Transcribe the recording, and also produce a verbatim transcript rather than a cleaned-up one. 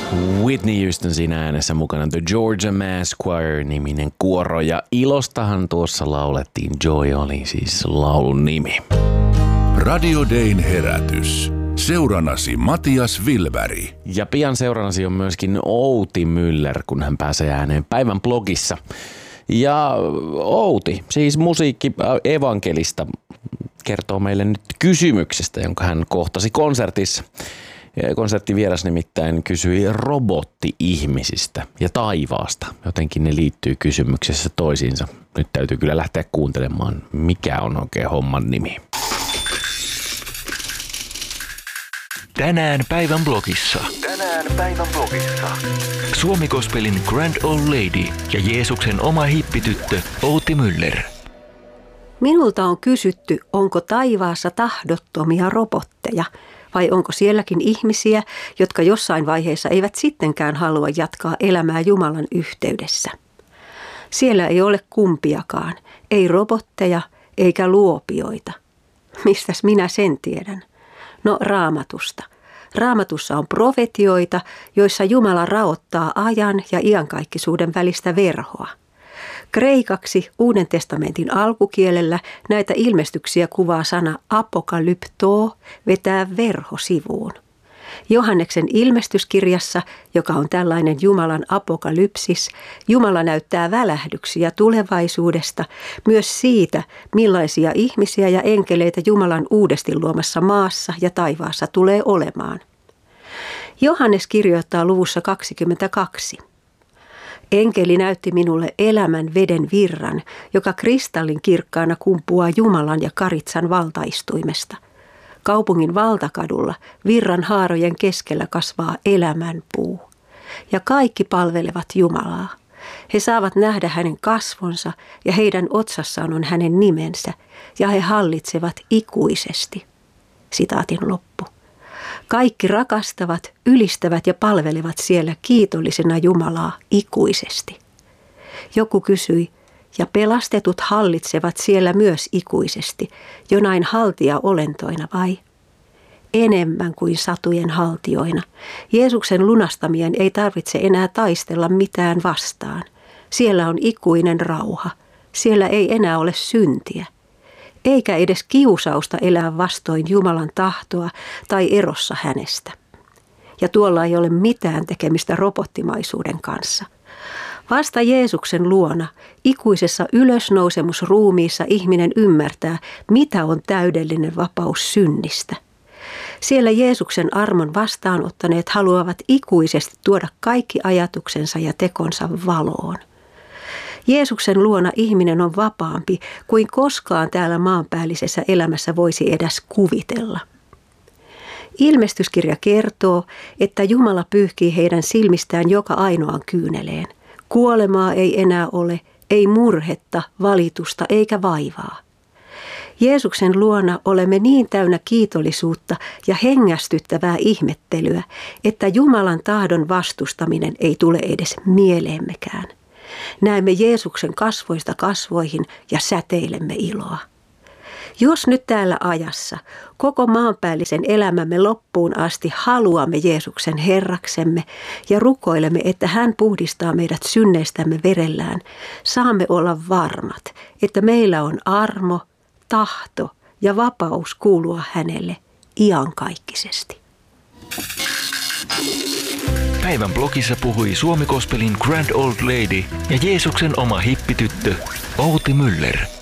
Whitney Houston siinä äänessä mukana The Georgia Mass Choir-niminen kuoro. Ja ilostahan tuossa laulettiin. Joy oli siis laulun nimi. Radio Dayn herätys. Seuranasi Matias Wilberg. Ja pian seuranasi on myöskin Outi Müller, kun hän pääsee ääneen päivän blogissa. Ja Outi, siis musiikki evankelista, kertoo meille nyt kysymyksestä, jonka hän kohtasi konsertissa. Konserttivieras nimittäin kysyi robotti-ihmisistä ja taivaasta. Jotenkin ne liittyy kysymyksessä toisiinsa. Nyt täytyy kyllä lähteä kuuntelemaan, mikä on oikein homman nimi. Tänään päivän blogissa. Tänään päivän blogissa. Suomi Gospelin Grand Old Lady ja Jeesuksen oma hippityttö Outi Müller. Minulta on kysytty, onko taivaassa tahdottomia robotteja vai onko sielläkin ihmisiä, jotka jossain vaiheessa eivät sittenkään halua jatkaa elämää Jumalan yhteydessä. Siellä ei ole kumpiakaan, ei robotteja eikä luopioita. Mistäs minä sen tiedän? No Raamatusta. Raamatussa on profetioita, joissa Jumala raottaa ajan ja iankaikkisuuden välistä verhoa. Kreikaksi Uuden testamentin alkukielellä näitä ilmestyksiä kuvaa sana apokalyptoo, vetää verho sivuun. Johanneksen ilmestyskirjassa, joka on tällainen Jumalan apokalypsis, Jumala näyttää välähdyksiä tulevaisuudesta, myös siitä, millaisia ihmisiä ja enkeleitä Jumalan uudesti luomassa maassa ja taivaassa tulee olemaan. Johannes kirjoittaa luvussa kaksikymmentäkaksi. Enkeli näytti minulle elämän veden virran, joka kristallin kirkkaana kumpuaa Jumalan ja Karitsan valtaistuimesta. Kaupungin valtakadulla virran haarojen keskellä kasvaa elämän puu. Ja kaikki palvelevat Jumalaa. He saavat nähdä hänen kasvonsa ja heidän otsassaan on hänen nimensä ja he hallitsevat ikuisesti. Sitaatin loppu. Kaikki rakastavat, ylistävät ja palvelevat siellä kiitollisena Jumalaa ikuisesti. Joku kysyi, ja pelastetut hallitsevat siellä myös ikuisesti, jonain haltijaolentoina vai? Enemmän kuin satujen haltioina. Jeesuksen lunastamien ei tarvitse enää taistella mitään vastaan. Siellä on ikuinen rauha. Siellä ei enää ole syntiä. Eikä edes kiusausta elää vastoin Jumalan tahtoa tai erossa hänestä. Ja tuolla ei ole mitään tekemistä robottimaisuuden kanssa. Vasta Jeesuksen luona, ikuisessa ylösnousemusruumiissa ihminen ymmärtää, mitä on täydellinen vapaus synnistä. Siellä Jeesuksen armon vastaanottaneet haluavat ikuisesti tuoda kaikki ajatuksensa ja tekonsa valoon. Jeesuksen luona ihminen on vapaampi kuin koskaan täällä maanpäällisessä elämässä voisi edes kuvitella. Ilmestyskirja kertoo, että Jumala pyyhkii heidän silmistään joka ainoan kyyneleen. Kuolemaa ei enää ole, ei murhetta, valitusta eikä vaivaa. Jeesuksen luona olemme niin täynnä kiitollisuutta ja hengästyttävää ihmettelyä, että Jumalan tahdon vastustaminen ei tule edes mieleemmekään. Näemme Jeesuksen kasvoista kasvoihin ja säteilemme iloa. Jos nyt täällä ajassa koko maanpäällisen elämämme loppuun asti haluamme Jeesuksen Herraksemme ja rukoilemme, että hän puhdistaa meidät synneistämme verellään, saamme olla varmat, että meillä on armo, tahto ja vapaus kuulua hänelle iankaikkisesti. Päivän blogissa puhui Suomi Gospelin Grand Old Lady ja Jeesuksen oma hippityttö Outi Müller.